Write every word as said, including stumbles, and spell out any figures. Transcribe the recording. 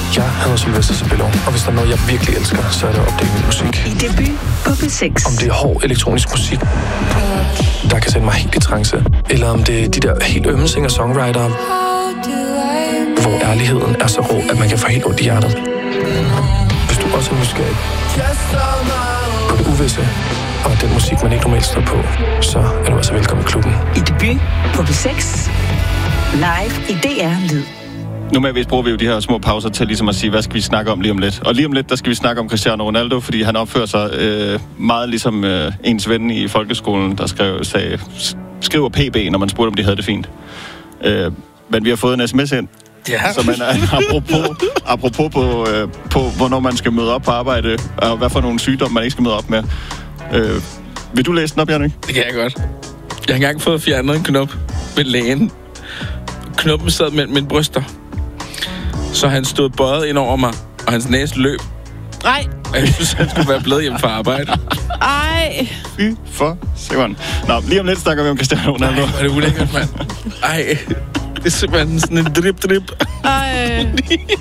Jeg hedder Sylvester Sabello, og hvis der er noget, jeg virkelig elsker, så er det at opdage min musik. I debut på P seks. Om det er hård elektronisk musik, der kan sætte mig helt i trance, eller om det er de der helt ømme singer-songwriter, hvor ærligheden er så rå, at man kan få helt ondt i hjertet. Hvis du også er nysgerrig på det uvisse, og den musik, man ikke normalt står på, så er du altså velkommen i klubben. I debut på P seks. Live i D R Lyd. Normalvis bruger vi jo de her små pauser til ligesom at sige, hvad skal vi snakke om lige om lidt. Og lige om lidt, der skal vi snakke om Cristiano Ronaldo, fordi han opfører sig øh, meget ligesom øh, ens ven i folkeskolen, der skrev, sagde, skriver P B, når man spurgte, om de havde det fint. Øh, men vi har fået en sms ind, ja. som man er apropos, apropos på, øh, på, hvornår man skal møde op på arbejde, og hvad for nogle sygdomme, man ikke skal møde op med. Øh, vil du læse den op, Jannik? Det kan jeg godt. Jeg har engang fået fjernet en knop med lægen. Knoppen sad mellem mine bryster. Så han stod bøjet ind over mig, og hans næse løb. Nej. Og jeg synes, han skulle være blevet hjemme fra arbejde. Ej. Fy for Simon. Nå, lige om lidt snakker vi om Cristiano Ronaldo. Ej, er det ulækkert, mand. Ej, det er simpelthen sådan en drip-drip. Ej.